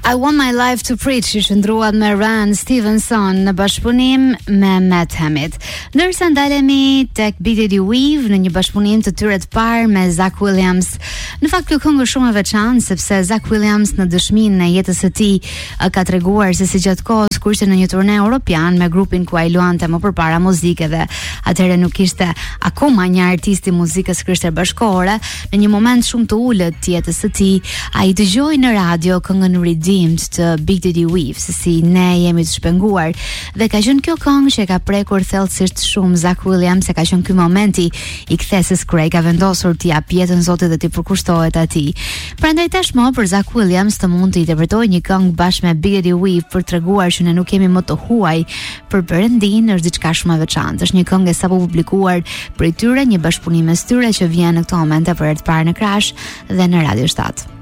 I Want My Life to Preach i shëndruat me Ran Stevenson në bashkëpunim me Matt Hemmit. Ndërsa ndalemi tek Big Daddy Weave në një bashkëpunim të tyre të parë me Zach Williams. Në fakt kjo këngë është shumë e veçantë sepse Zach Williams në dëshminë e jetës së tij ka treguar se si gjatë kohës kur ishte në një turne europian me grupin ku ai luante më përpara muzike dhe atëherë nuk ishte akoma një artist i muzikës krishtere bashkëkohore, në një moment shumë të ulët të jetës së tij, ai dëgjoi në radio këngën Redeemed të Big Daddy Weave, se si ne jemi të shpenguar, dhe ka qenë kjo këngë që ka prekur thellësisht shumë Zach Williams, se ka qenë ky momenti i kthesës kur ai ka vendosur t'i jap jetën Zotit dhe t'i përkushtohet atij. Prandaj tashmë për Zach Williams të mund të i interpretojë një këngë bashkë me Big Daddy Weave për treguar që ne nuk kemi më të huaj për Perëndin, është diçka shumë e veçantë. Është një këngë sapo publikuar prej tyre, një bashkëpunim mes tyre që vjen në këtë moment për herë të parë në Crash dhe në Radio 7.